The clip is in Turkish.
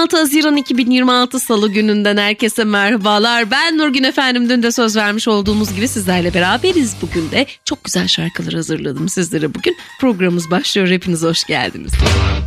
16 Haziran 2026 Salı gününden herkese merhabalar. Ben Nurgün efendim, dün de söz vermiş olduğumuz gibi sizlerle beraberiz. Bugün de çok güzel şarkılar hazırladım sizlere bugün. Programımız başlıyor, hepiniz hoş geldiniz.